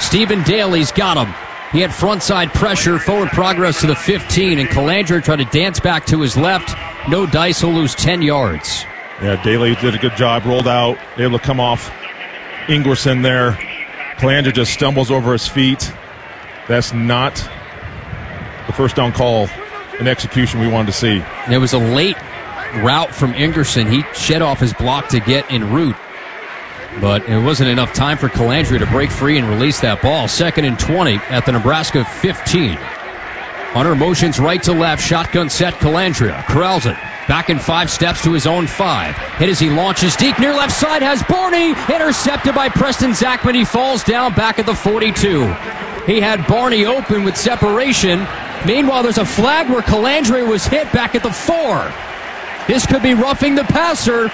Stephen Daly's got him. He had frontside pressure, forward progress to the 15, and Calandra tried to dance back to his left. No dice, will lose 10 yards. Yeah, Daly did a good job, rolled out, able to come off Ingerson there. Calandra just stumbles over his feet. That's not the first down call and execution we wanted to see. There was a late route from Ingerson. He shed off his block to get en route, but it wasn't enough time for Calandra to break free and release that ball. 2nd and 20 at the Nebraska 15. Hunter motions right to left, shotgun set. Calandra corrals it. Back in 5 steps to his own 5. Hit as he launches deep near left side, has Barney intercepted by Preston Zachman. He falls down back at the 42. He had Barney open with separation. Meanwhile, there's a flag where Calandra was hit back at the 4. This could be roughing the passer.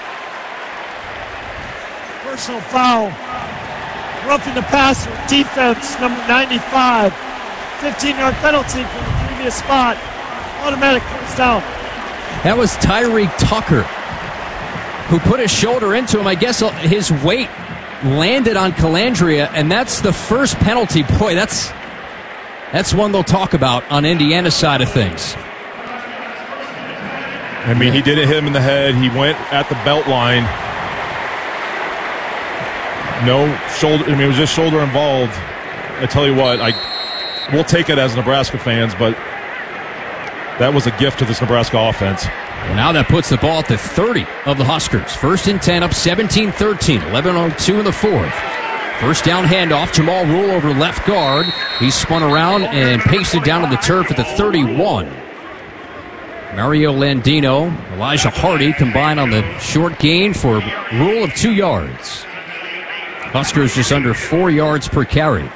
Personal foul. Roughing the passer. Defense, number 95. 15-yard penalty from the previous spot. Automatic first down. That was Tyreek Tucker, who put his shoulder into him. I guess his weight landed on Calandra, and that's the first penalty. Boy, that's one they'll talk about on Indiana's side of things. I mean, he didn't hit him in the head. He went at the belt line. No shoulder. I mean, it was just shoulder involved. I tell you what, we'll take it as Nebraska fans, but that was a gift to this Nebraska offense. Well, now that puts the ball at the 30 of the Huskers. 1st and 10, up 17-13. 11:02 in the 4th. First down handoff. Jamal Rule over left guard. He spun around and pasted down to the turf at the 31. Mario Landino, Elijah Hardy combined on the short gain for a rule of 2 yards. Huskers just under 4 yards per carry.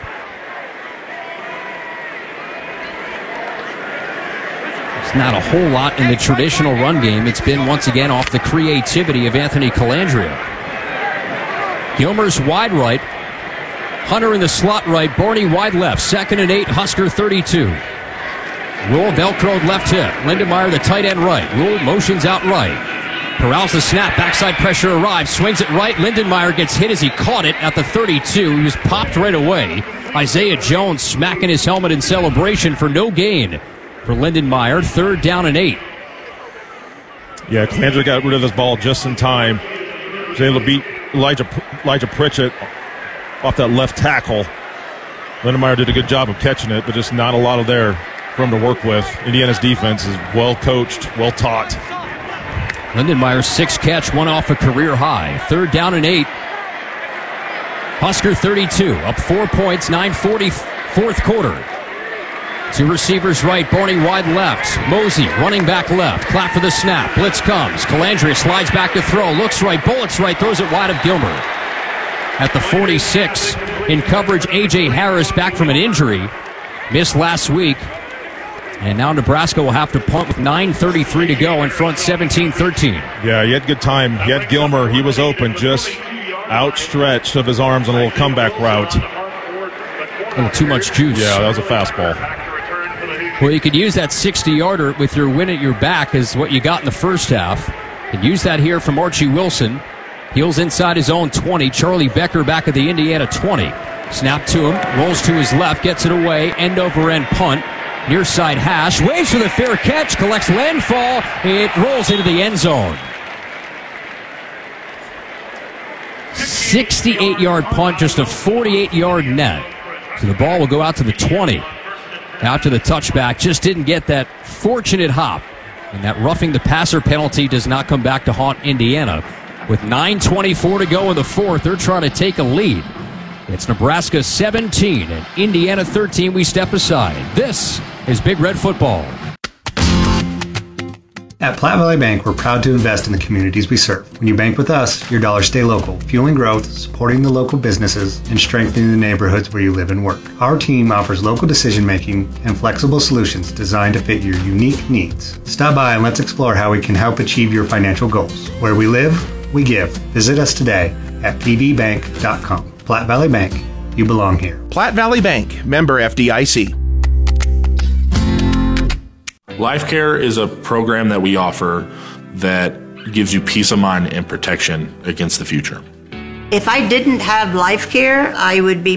It's not a whole lot in the traditional run game. It's been, once again, off the creativity of Anthony Calandra. Gilmer's wide right. Hunter in the slot right. Barney wide left. 2nd and 8, Husker 32. Rule velcroed left hip. Lindenmeyer the tight end right. Rule motions out right. Corrals the snap. Backside pressure arrives. Swings it right. Lindenmeyer gets hit as he caught it at the 32. He was popped right away. Isaiah Jones smacking his helmet in celebration for no gain for Lindenmeyer. 3rd down and 8. Yeah, Calandra got rid of this ball just in time. Was able to beat Elijah Pritchett off that left tackle. Lindenmeyer did a good job of catching it, but just not a lot of there for him to work with. Indiana's defense is well coached, well taught. Lindenmeyer's 6th catch, one off a career high. 3rd down and 8. Husker 32, up 4 points, 9:40, 4th quarter. 2 receivers right, Barney wide left. Mosey running back left. Clap for the snap. Blitz comes. Calandra slides back to throw. Looks right, bullets right, throws it wide of Gilmer. At the 46, in coverage, A.J. Harris back from an injury. Missed last week. And now Nebraska will have to punt with 9:33 to go in front, 17-13. Yeah, he had good time. He had Gilmer. He was open, just outstretched of his arms on a little comeback route. A little too much juice. Yeah, that was a fastball. Well, you could use that 60-yarder with your win at your back is what you got in the first half. You can use that here from Archie Wilson. Heels inside his own 20. Charlie Becker back at the Indiana 20. Snap to him, rolls to his left, gets it away, end-over-end punt. Near side hash, waits for the fair catch, collects landfall. It rolls into the end zone. 68-yard punt, just a 48-yard net. So the ball will go out to the 20. Out to the touchback, just didn't get that fortunate hop. And that roughing the passer penalty does not come back to haunt Indiana. With 9:24 to go in the 4th, they're trying to take a lead. It's Nebraska 17 and Indiana 13. We step aside. This is Big Red Football. At Platte Valley Bank, we're proud to invest in the communities we serve. When you bank with us, your dollars stay local, fueling growth, supporting the local businesses, and strengthening the neighborhoods where you live and work. Our team offers local decision-making and flexible solutions designed to fit your unique needs. Stop by and let's explore how we can help achieve your financial goals. Where we live, we give. Visit us today at pvbank.com. Platte Valley Bank, you belong here. Platte Valley Bank, member FDIC. LifeCare is a program that we offer that gives you peace of mind and protection against the future. If I didn't have LifeCare, I would be